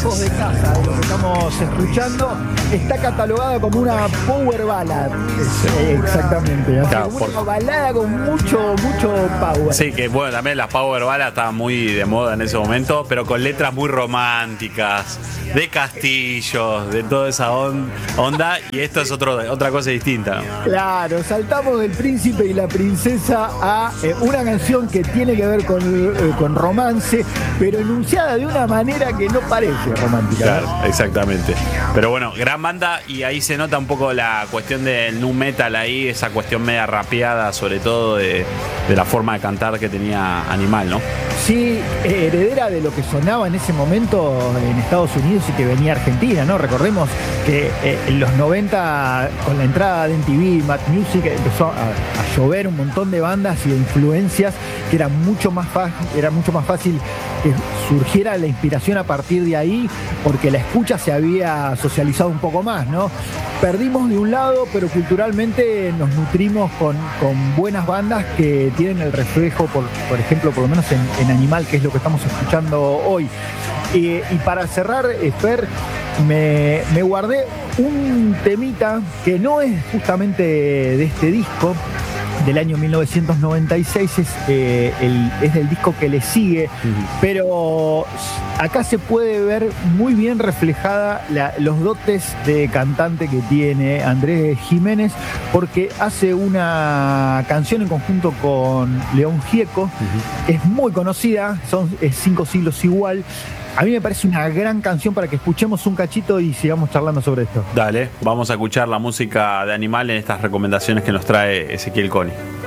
lejos de casa de lo que estamos escuchando, está catalogada como una power ballad. Exactamente. Claro, como una balada con mucho power. Sí, que bueno, también las power ballads estaban muy de moda en ese momento, pero con letras muy románticas, de castillos, de toda esa onda, y esto es otra cosa distinta, ¿no? Claro, saltamos del príncipe y la princesa a una canción que tiene que ver con romance, pero enunciada de una manera que no parece romántica. Claro, exactamente. Pero bueno, gran banda, y ahí se nota un poco la cuestión del nu metal ahí, esa cuestión media rapeada, sobre todo de la forma de cantar que tenía Animal, ¿no? Sí, heredera de lo que sonaba en ese momento en Estados Unidos y que venía a Argentina, ¿no? Recordemos que en los 90, con la entrada de MTV, Mad Music, empezó a llover un montón de bandas y de influencias que era mucho más fácil que surgiera la inspiración a partir de ahí, porque la escucha se había socializado un poco más, ¿no? Perdimos de un lado, pero culturalmente nos nutrimos con buenas bandas que tienen el reflejo, por ejemplo, por lo menos en Animal, que es lo que estamos escuchando hoy. Y para cerrar, Fer, me guardé un temita que no es justamente de este disco, del año 1996, es del disco que le sigue, pero acá se puede ver muy bien reflejada los dotes de cantante que tiene Andrés Jiménez, porque hace una canción en conjunto con León Gieco, es muy conocida, es 5 siglos igual. A mí me parece una gran canción para que escuchemos un cachito y sigamos charlando sobre esto. Dale, vamos a escuchar la música de Animal en estas recomendaciones que nos trae Ezequiel Coni.